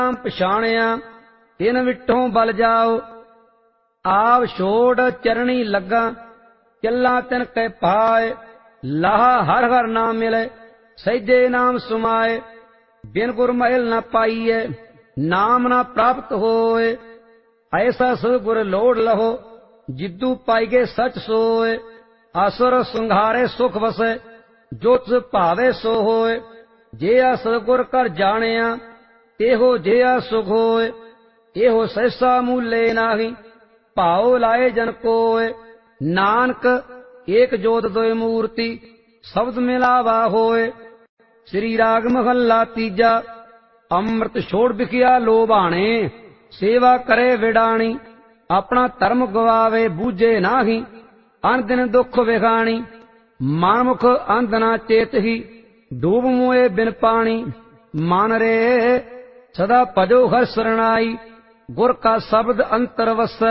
ਪਛਾਣਿਆ ਤਿਨ ਵਿਟੋਂ ਬਲ ਜਾਓ। ਆਪ ਛੋੜ ਚਰਣੀ ਲੱਗਾ ਚੱਲਾ ਤਿਨ ਕੈ ਪਾਏ। ਲਾਹਾ ਹਰ ਹਰ ਨਾਮ ਮਿਲੇ ਸਹਿਜੇ ਨਾਮ ਸੁਮਾਏ। ਬਿਨ ਗੁਰ ਮਹਿਲ ਨ ਪਾਈਐ ਨਾਮ ਨ ਪ੍ਰਾਪਤ ਹੋਏ। ਐਸਾ ਸਤਿਗੁਰ ਲੋੜ ਲਹੋ ਜਿੱਦੂ ਪਾਈਗੇ ਸਚ ਸੋਏ। ਅਸੁਰ ਸੰਘਾਰੇ ਸੁਖ ਵਸੈ ਜੋ ਤਿਸ ਭਾਵੇ ਸੋ ਹੋਏ। ਜਿਆ ਸਤਿਗੁਰ ਕਰ ਜਾਣਿਆ ਇਹੋ ਜਿਹਾ ਸੁਖ ਹੋਏ। ਇਹੋ ਸਹਿਸਾ ਮੂਲੇ ਨਾਹੀ ਭਾਉ ਲਾਏ ਜਨ ਕੋਏ। ਨਾਨਕ ਏਕ ਜੋਤ ਦੋਇ ਮੂਰਤੀ ਸ਼ਬਦ ਮਿਲਾਵਾ ਹੋਏ। ਸ੍ਰੀ ਰਾਗ ਮਹੱਲਾ ਤੀਜਾ। ਅੰਮ੍ਰਿਤ ਛੋੜ ਵਿਖਿਆ ਲੋਭਾਣੇ ਸੇਵਾ ਕਰੇ ਵਿਡਾਣੀ। ਆਪਣਾ ਧਰਮ ਗਵਾਵੇ ਬੂਝੇ ਨਾਹੀ ਅਨ ਦਿਨ ਦੁੱਖ ਵਿਖਾਣੀ। ਮਨਮੁਖ ਅੰਧ ਨਾ ਚੇਤਹੀ ਡੂਬ ਮੋਏ ਬਿਨ ਪਾਣੀ। ਮਨ ਰੇ ਸਦਾ ਭਜੋ ਹਰਿ ਸਰਣਾਈ ਗੁਰ ਕਾ ਸ਼ਬਦ ਅੰਤਰ ਵਸੈ।